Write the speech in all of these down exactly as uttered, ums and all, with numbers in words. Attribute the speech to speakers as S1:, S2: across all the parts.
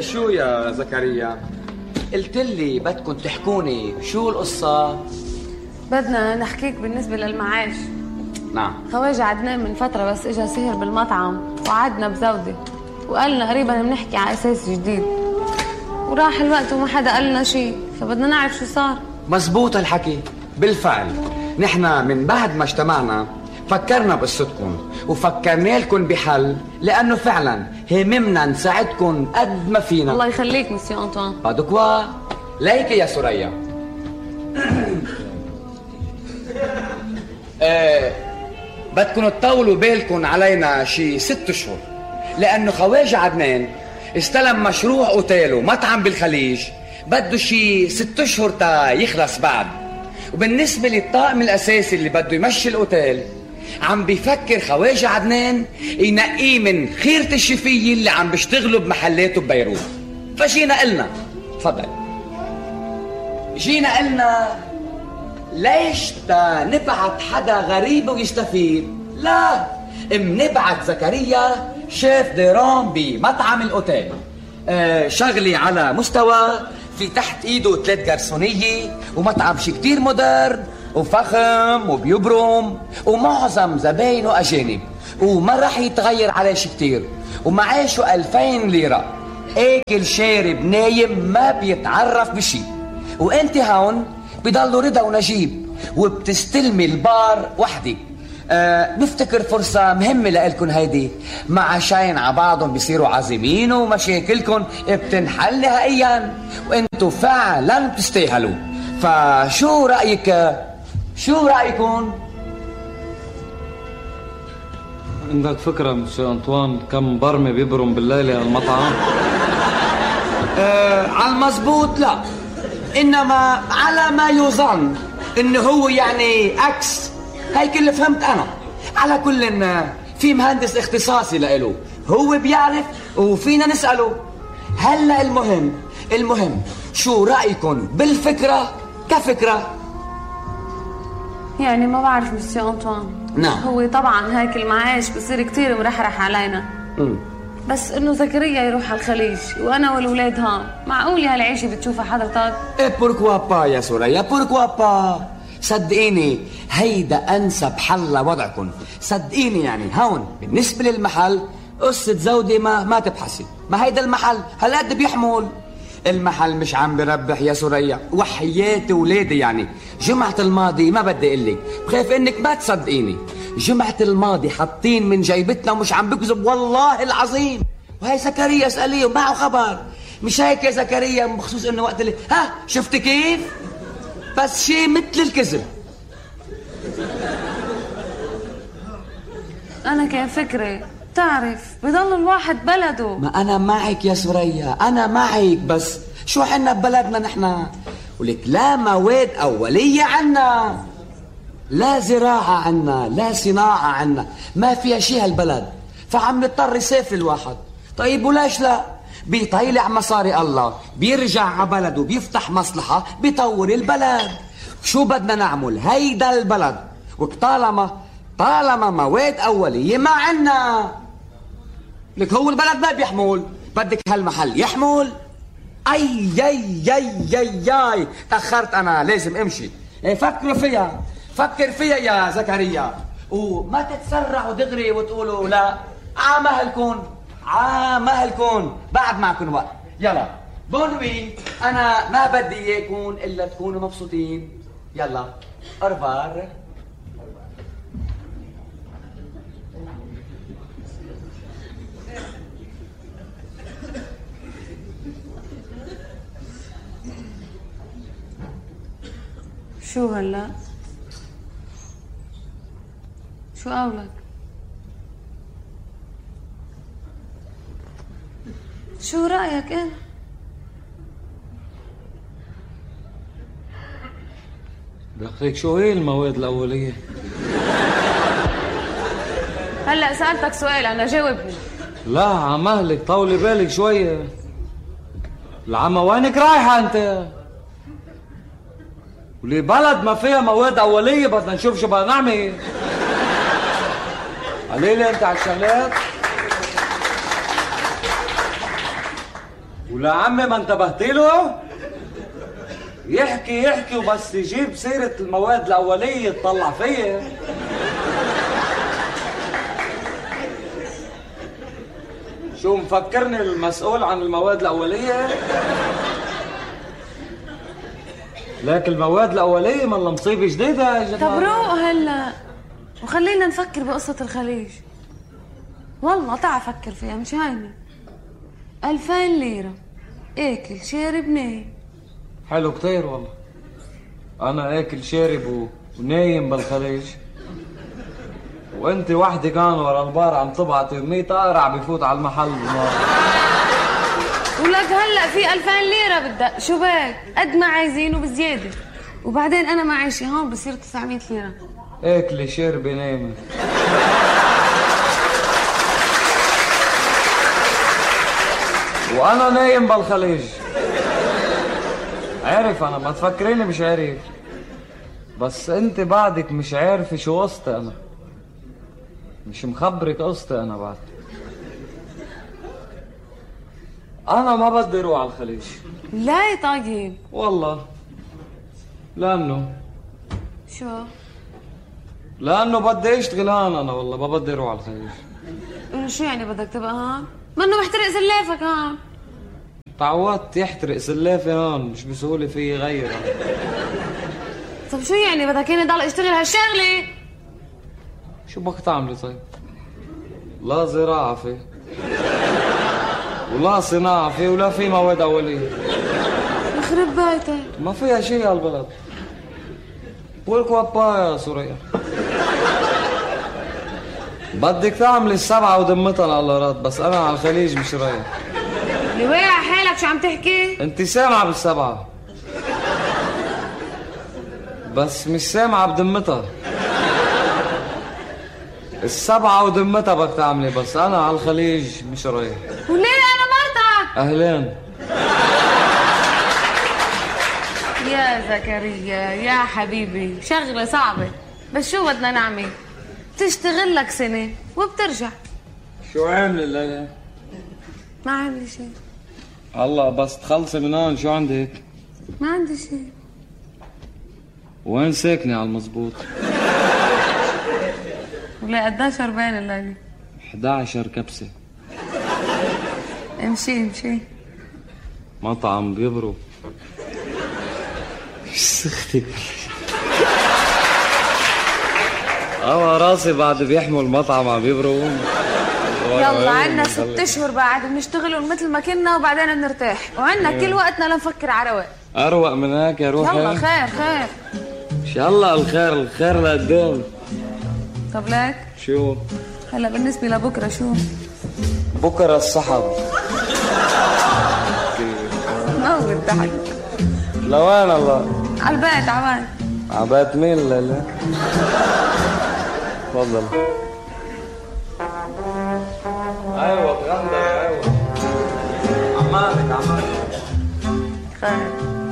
S1: شو يا زكريا؟ قلت لي بدكم تحكوني شو القصة؟
S2: بدنا نحكيك بالنسبة للمعاش.
S1: نعم.
S2: خواجة عدنان من فترة بس اجا سهر بالمطعم وعدنا بزودة وقالنا قريبا بنحكي على اساس جديد، وراح الوقت وما حدا قالنا شيء، فبدنا نعرف شو صار.
S1: مزبوط الحكي. بالفعل نحن من بعد ما اجتمعنا فكرنا بقصتكم وفكرنا لكم بحل، لأنه فعلا هممنا نساعدكم قد ما فينا.
S2: الله يخليك مسيو أنطوان.
S1: بادوكوا ليك يا سوريا. آه بدكم تطولوا بالكم علينا شي ست اشهر، لأنه خواجة عدنان استلم مشروع اوتيله مطعم بالخليج، بده شي ست اشهر تا يخلص بعد. وبالنسبة للطاقم الأساسي اللي بده يمشي الأوتيل، عم بيفكر خواجة عدنان ينقيه من خيرة الشفية اللي عم بيشتغلوا بمحلاته ببيروت. فجينا قلنا تفضل جينا قلنا ليش تا نبعت حدا غريب ويستفيد؟ لا، منبعت زكريا شيف ديران بمطعم الأوتيل، آه شغلي على مستوى، في تحت ايده ثلاث جرسونية ومطعم شي كتير مودرن وفخم وبيبرم ومعظم زباينه أجانب، وما راح يتغير عليه شي كتير، ومعاشه ألفين ليرة، اكل شارب نايم ما بيتعرف بشي. وانت هون بضلوا رضا ونجيب وبتستلمي البار وحدك. أه بفتكر فرصة مهمة لإلكن هيدي، مع شاين ع بعضهم بيصيروا عازمين ومشاكلكن بتنحل نهائيا، وانتو فعلا بتستاهلوا. فشو رأيك؟ شو رأيكم؟
S3: عندك فكرة مسيو أنطوان كم برمة بيبرم بالليلة على المطعم؟
S1: أه على المزبوط لا، إنما على ما يظن إنه هو يعني أكس، هيك اللي فهمت أنا. على كل في مهندس اختصاصي لإله هو بيعرف وفينا نسأله. هلأ المهم المهم شو رأيكم بالفكرة كفكرة؟
S2: يعني ما بعرف مسيو أنطوان.
S1: نعم.
S2: هو طبعا هيك المعاش بصير كتير مرحرح علينا. م. بس انه زكريا يروح على الخليج وانا والولاد هون، معقول هالعيشه بتشوفها حضرتك؟
S1: ايه بوركوا با يا سوريا، بوركوا با. صدقيني هيدا انسب حل لوضعكم، صدقيني. يعني هون بالنسبه للمحل قصه زودي ما ما تبحثي، ما هيدا المحل هالقد بيحمل. المحل مش عم بربح يا سوريا، وحياتي ولادي. يعني جمعة الماضي ما بدي اقول لك، بخاف انك ما تصدقيني، جمعة الماضي حاطين من جيبتنا ومش عم بكذب والله العظيم. وهي زكريا اسأليه ومعه خبر. مش هيك يا زكريا؟ بخصوص انه وقت اللي ها شفت كيف؟ بس شيء مثل الكذب.
S2: انا كان فكري بتعرف بضل الواحد بلده.
S1: ما انا معك يا سوريا، انا معك، بس شو حنا ببلدنا نحن؟ ولك لا مواد اوليه عنا، لا زراعه عنا، لا صناعه عنا، ما فيها شيء هالبلد. فعم يضطر يسافر الواحد. طيب وليش لا؟ بيطيلع مصاري الله، بيرجع على بلده، بيفتح مصلحه، بيطور البلد. شو بدنا نعمل؟ هيدا البلد، وطالما طالما مواد اوليه ما عنا. لك هو البلد ما بيحمل، بدك هالمحل يحمل. اي يي يي يي يي تاخرت انا، لازم امشي. فكروا فيها، فكر فيها يا زكريا، وما تتسرعوا دغري وتقولوا لا عامهلكن عامهلكن، بعد معكن وقت. يلا بونوي، انا ما بدي اياكم الا تكونوا مبسوطين. يلا ارفار.
S2: شو هلا؟ شو قولك؟ شو رأيك انت؟
S3: دخلك شو هي المواد الأولية؟
S2: هلا سألتك سؤال أنا جاوبني.
S3: لا عمهلك طولي بالك شوية. العمى وينك رايحة أنت؟ ولي بلد ما فيها مواد أولية بدنا نشوف شو بدنا نعمل. قليلة أنت على الشغلات. ولا عمي ما انتبهت له؟ يحكي يحكي وبس يجيب سيرة المواد الأولية تطلع فيا. شو مفكرني المسؤول عن المواد الأولية؟ لكن المواد الأولية من مصيبة جديدة يا جماعة.
S2: طب روق هلا وخلينا نفكر بقصة الخليج. والله تعا فكر فيها مش هينة. ألفين ليرة اكل شارب نايم.
S3: حلو كتير والله. أنا اكل شارب و... ونايم بالخليج، وانت وحدي كان ورا البار عم تبعتي مية قارع بفوت على المحل بالنار.
S2: ولك هلا في ألفين ليرة بدك شو بك؟ قد ما عايزينه بزيادة، وبعدين أنا معيشي هون بصير تسعمية ليرة.
S3: اكلي شربي نايمة. وانا نايم بالخليج. عارف انا، ما تفكريني مش عارف، بس انت بعدك مش عارفه شو قصتي. انا مش مخبرك قصتي. انا بعد انا ما بدي اروح على الخليج.
S2: لا يا طيب.
S3: والله لانه
S2: شو؟
S3: لانه بدي اشتغل هون. انا والله ما بدي اروح على الخليج.
S2: شو يعني بدك تبقى هون؟ منه محترق سلافك هون.
S3: تعودت يحترق سلافي هون، مش بسهولة في يغير.
S2: طب شو يعني بدك اني ضل اشتغل هالشغلة؟
S3: شو بدك تعملي طيب؟ لا زراعة في، ولا صناعة في، ولا في مواد أولية.
S2: يخرب بيتك.
S3: ما فيها شيء هالبلد. بوركوا با يا سوريا. بدك تعملي السبعة ودمتها على الأرض، بس أنا على الخليج مش رايح.
S2: لواقع حالك شو عم تحكي؟
S3: انت سامعة بالسبعة بس مش سامعة بدمتها. السبعة ودمتها بدك تعملي، بس أنا على الخليج مش رايح.
S2: وليه أنا مرتك؟
S3: أهلين
S2: يا زكريا يا حبيبي، شغلة صعبة بس شو بدنا نعمل؟ تشتغل لك سنة وبترجع.
S3: شو عاملة الليلة؟
S2: ما عندي شيء.
S3: هلا بس تخلصي من هون شو عندك؟
S2: ما عندي شيء.
S3: وين ساكنة على المزبوط؟
S2: ولا قديش شربان الليلة؟
S3: إحدى عشر كبسة.
S2: امشي امشي.
S3: مطعم بيبرو. ايش سختك؟ اه راسي بعد بيحمل مطعم عم بيبرو.
S2: يلا عنا ست اشهر بعد بنشتغل مثل ما كنا وبعدين بنرتاح، وعنا كل وقتنا لنفكر على رواق.
S3: اروق من هيك يا روحي.
S2: يلا خير خير
S3: ان شاء الله. الخير الخير لقدام.
S2: طب لك
S3: شو
S2: هلا بالنسبة لبكرة شو؟
S3: بكره السحب.
S2: موت تحت.
S3: لوين الله؟
S2: على البيت عوان.
S3: عبات مين الليلة؟ تفضل. ايوه بغندر ايوه. عمالك عمالك.
S2: خير.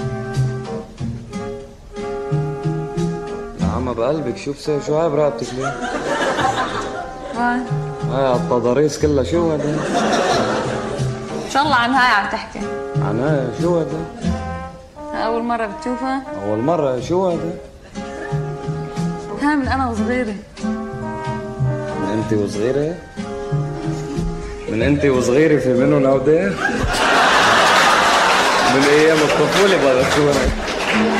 S3: يا عم بقلبك شو بسوي؟ شو هاي برقبتك ليه؟
S2: وين؟
S3: هاي التضاريس كلها شو هذا؟
S2: ان شاء الله عن هاي عم تحكي.
S3: عن هاي شو هذا؟
S2: أول مرة بتشوفها؟
S3: أول مرة. شو هذا؟
S2: ها من أنا وصغيرة.
S3: من أنت وصغيرة؟ من أنت وصغيرة في منه نودة؟ من أيام الطفولة بدك شو هذا؟